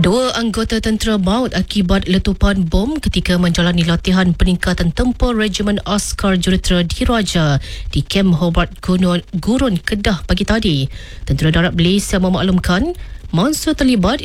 Dua anggota tentera maut akibat letupan bom ketika menjalani latihan peningkatan tempur Regimen Askar Jurutera Diraja di Kem Hobart Gurun, Kedah pagi tadi. Tentera Darat Malaysia memaklumkan mangsa terlibat